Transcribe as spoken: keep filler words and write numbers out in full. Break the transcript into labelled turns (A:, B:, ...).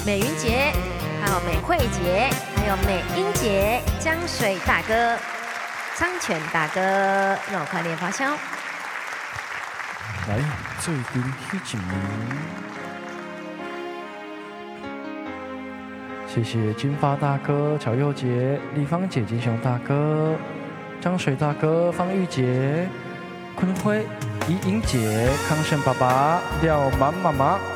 A: 美云姐，还有美惠姐，还有美英姐、江水大哥、苍泉大哥，让我快点发烧。
B: 来，最近许一名。谢谢金发大哥、乔佑姐、立方姐、金雄大哥、江水大哥、方玉姐、坤辉、怡莹姐、康胜爸爸、廖满妈妈。